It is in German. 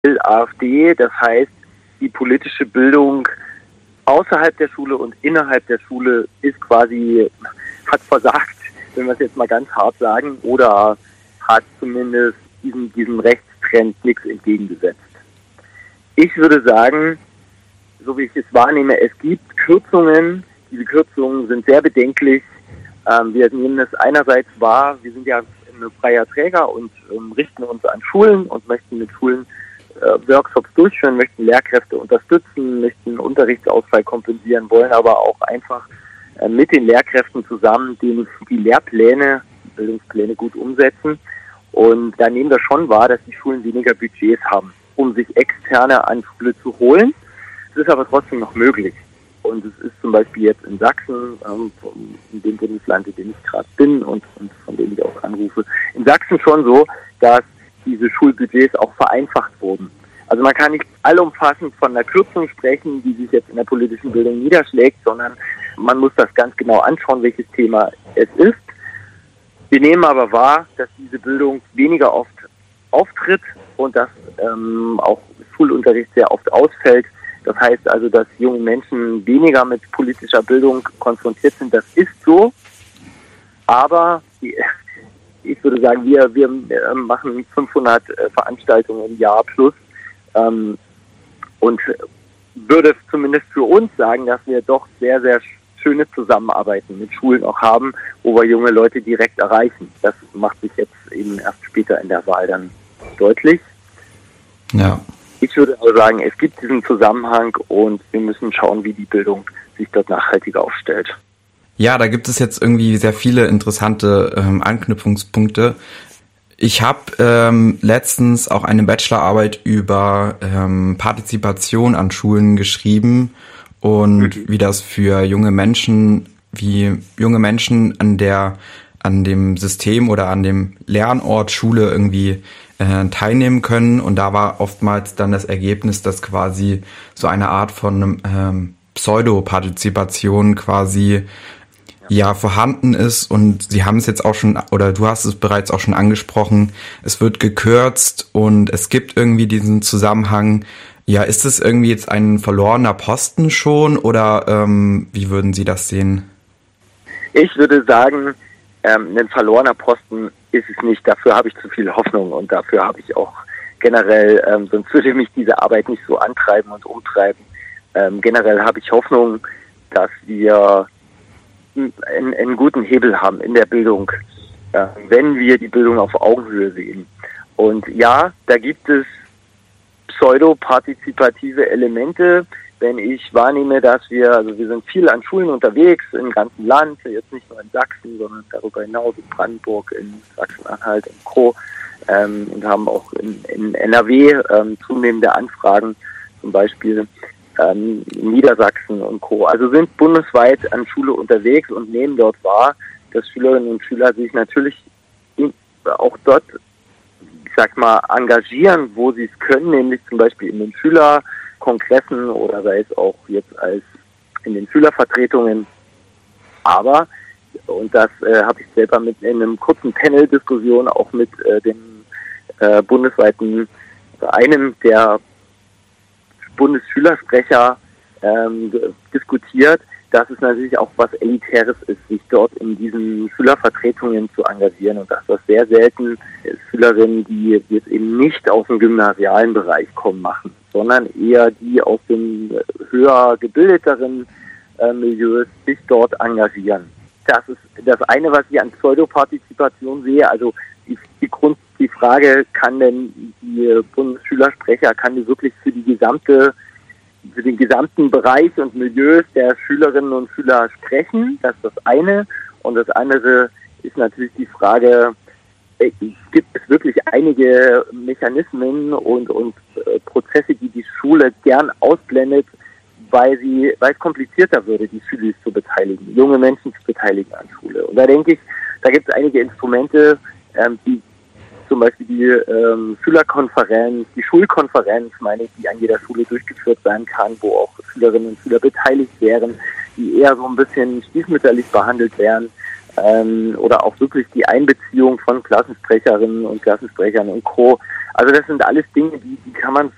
AfD, das heißt, die politische Bildung außerhalb der Schule und innerhalb der Schule ist quasi, hat versagt, wenn wir es jetzt mal ganz hart sagen, oder hat zumindest diesem Rechtstrend nichts entgegengesetzt. Ich würde sagen, so wie ich es wahrnehme, es gibt Kürzungen. Diese Kürzungen sind sehr bedenklich. Wir nehmen es einerseits wahr, wir sind ja ein freier Träger und richten uns an Schulen und möchten mit Schulen Workshops durchführen, möchten Lehrkräfte unterstützen, möchten Unterrichtsausfall kompensieren, wollen aber auch einfach mit den Lehrkräften zusammen die Lehrpläne, Bildungspläne gut umsetzen. Und da nehmen wir schon wahr, dass die Schulen weniger Budgets haben, um sich Externe an Schule zu holen. Es ist aber trotzdem noch möglich. Und es ist zum Beispiel jetzt in Sachsen, in dem Bundesland, in dem ich gerade bin und von dem ich auch anrufe, in Sachsen schon so, dass diese Schulbudgets auch vereinfacht wurden. Also man kann nicht allumfassend von einer Kürzung sprechen, die sich jetzt in der politischen Bildung niederschlägt, sondern man muss das ganz genau anschauen, welches Thema es ist. Wir nehmen aber wahr, dass diese Bildung weniger oft auftritt und dass auch Schulunterricht sehr oft ausfällt. Das heißt also, dass junge Menschen weniger mit politischer Bildung konfrontiert sind. Das ist so, aber ich würde sagen, wir machen 500 Veranstaltungen im Jahr plus und würde zumindest für uns sagen, dass wir doch sehr, sehr schöne Zusammenarbeiten mit Schulen auch haben, wo wir junge Leute direkt erreichen. Das macht sich jetzt eben erst später in der Wahl dann deutlich. Ja. Ich würde also sagen, es gibt diesen Zusammenhang und wir müssen schauen, wie die Bildung sich dort nachhaltiger aufstellt. Ja, da gibt es jetzt irgendwie sehr viele interessante Anknüpfungspunkte. Ich habe letztens auch eine Bachelorarbeit über Partizipation an Schulen geschrieben und wie das für junge Menschen an dem System oder an dem Lernort Schule irgendwie teilnehmen können. Und da war oftmals dann das Ergebnis, dass quasi so eine Art von Pseudopartizipation quasi ja vorhanden ist. Und Sie haben es jetzt auch schon, oder du hast es bereits auch schon angesprochen, es wird gekürzt und es gibt irgendwie diesen Zusammenhang. Ja, ist es irgendwie jetzt ein verlorener Posten schon oder wie würden Sie das sehen? Ich würde sagen, ein verlorener Posten ist es nicht. Dafür habe ich zu viel Hoffnung und dafür habe ich auch generell, sonst würde mich diese Arbeit nicht so antreiben und umtreiben. Generell habe ich Hoffnung, dass wir einen guten Hebel haben in der Bildung, wenn wir die Bildung auf Augenhöhe sehen. Und ja, da gibt es pseudopartizipative Elemente. Wenn ich wahrnehme, dass wir sind viel an Schulen unterwegs im ganzen Land, jetzt nicht nur in Sachsen, sondern darüber hinaus in Brandenburg, in Sachsen-Anhalt, in Co. Und haben auch in NRW zunehmende Anfragen, zum Beispiel in Niedersachsen und Co. Also sind bundesweit an Schule unterwegs und nehmen dort wahr, dass Schülerinnen und Schüler sich natürlich auch dort, ich sag mal, engagieren, wo sie es können, nämlich zum Beispiel in den Schülerkongressen oder sei es auch jetzt als in den Schülervertretungen. Aber, und das habe ich selber mit in einem kurzen Panel-Diskussion auch mit dem bundesweiten einem der Bundesschülersprecher diskutiert, dass es natürlich auch was Elitäres ist, sich dort in diesen Schülervertretungen zu engagieren und dass das sehr selten Schülerinnen, die jetzt eben nicht aus dem gymnasialen Bereich kommen, machen, sondern eher die aus den höher gebildeteren Milieus sich dort engagieren. Das ist das eine, was ich an Pseudopartizipation sehe. Also die Frage, kann denn die Bundesschülersprecher, kann die wirklich für den gesamten Bereich und Milieus der Schülerinnen und Schüler sprechen? Das ist das eine. Und das andere ist natürlich die Frage, gibt es wirklich einige Mechanismen und Prozesse, die die Schule gern ausblendet, weil es komplizierter würde, die Schüler zu beteiligen, junge Menschen zu beteiligen an Schule. Und da denke ich, da gibt es einige Instrumente, die zum Beispiel die Schülerkonferenz, die Schulkonferenz, meine ich, die an jeder Schule durchgeführt werden kann, wo auch Schülerinnen und Schüler beteiligt wären, die eher so ein bisschen stiefmütterlich behandelt werden, oder auch wirklich die Einbeziehung von Klassensprecherinnen und Klassensprechern und Co. Also das sind alles Dinge, die kann man